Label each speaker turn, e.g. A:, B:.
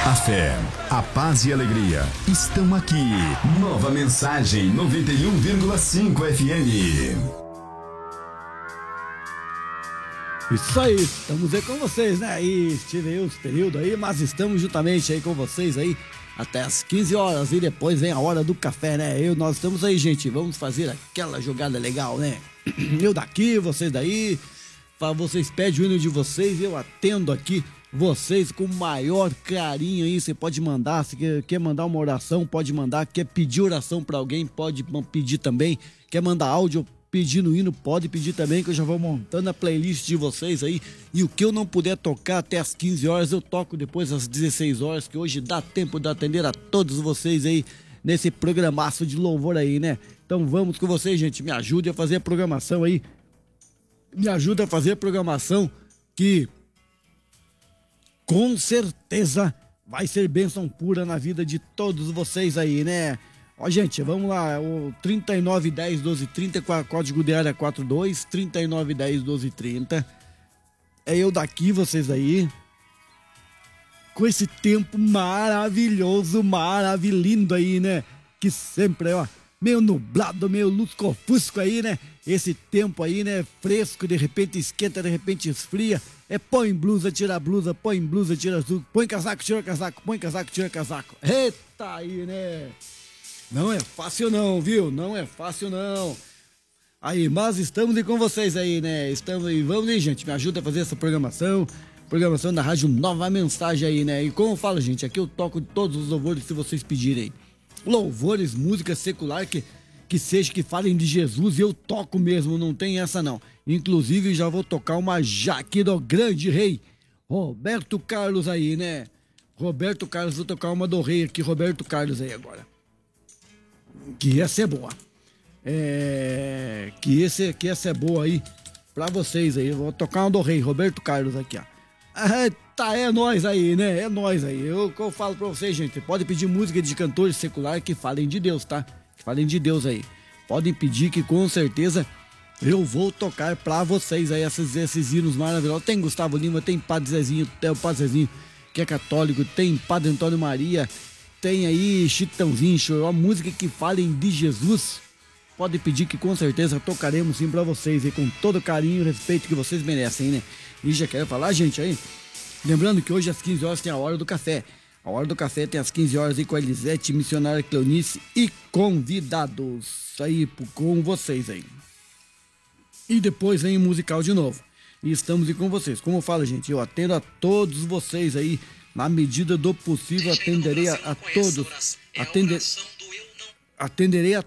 A: A fé, a paz e a alegria estão aqui. Nova Mensagem 91,5 FM.
B: Isso aí, estamos aí com vocês, né? Aí estive aí os períodos aí, mas estamos juntamente aí com vocês aí até as 15 horas e depois vem a hora do café, né? Nós estamos aí, gente, vamos fazer aquela jogada legal, né? Eu daqui, vocês daí, vocês pedem o hino de vocês, eu atendo aqui vocês com o maior carinho aí. Você pode mandar, se quer mandar uma oração, pode mandar, quer pedir oração pra alguém, pode pedir também, quer mandar áudio pedindo hino, pode pedir também, que eu já vou montando a playlist de vocês aí, e o que eu não puder tocar até as 15 horas, eu toco depois às 16 horas, que hoje dá tempo de atender a todos vocês aí, nesse programaço de louvor aí, né? Então vamos com vocês, gente, me ajude a fazer a programação aí, me ajuda a fazer a programação que com certeza vai ser bênção pura na vida de todos vocês aí, né? Ó, gente, vamos lá, o 3910 1230, código de área 42, 3910 1230. É eu daqui, vocês aí, com esse tempo maravilhoso, maravilhoso aí, né? Que sempre, ó, meio nublado, meio lusco-fusco aí, né? Esse tempo aí, né? Fresco, de repente esquenta, de repente esfria. Põe blusa, tira blusa, põe blusa, tira blusa, põe casaco, tira casaco, põe casaco, tira casaco. Eita aí, né? Não é fácil não, viu? Não é fácil não. Aí, mas estamos aí com vocês aí, né? Estamos aí, vamos aí, gente, me ajuda a fazer essa programação da Rádio Nova Mensagem aí, né? E como eu falo, gente, aqui eu toco todos os louvores que vocês pedirem. Louvores, música secular que seja, que falem de Jesus, eu toco mesmo, não tem essa não. Inclusive já vou tocar uma Jaque do grande rei Roberto Carlos aí, né? Roberto Carlos, vou tocar uma do rei aqui, Roberto Carlos aí agora. Que essa é boa. Que essa é boa aí pra vocês aí. Eu vou tocar uma do rei Roberto Carlos aqui, ó. Tá, é nós aí, né? É nós aí. Eu falo pra vocês, gente, pode pedir música de cantores seculares que falem de Deus, tá? Que falem de Deus aí. Podem pedir que com certeza eu vou tocar pra vocês aí esses hinos maravilhosos. Tem Gustavo Lima, tem Padre Zezinho, tem o Padre Zezinho que é católico, tem Padre Antônio Maria, tem aí Chitãozinho, Choró, música que falem de Jesus. Pode pedir que com certeza tocaremos sim pra vocês aí, com todo o carinho e respeito que vocês merecem, né? E já quero falar, gente, aí, lembrando que hoje às 15 horas tem a Hora do Café. A Hora do Café tem às 15 horas aí com a Elisete, missionária Cleonice e convidados aí com vocês aí. E depois vem o musical de novo. E estamos aí com vocês. Como eu falo, gente, eu atendo a todos vocês aí, na medida do possível, atenderei a todos. Atenderei a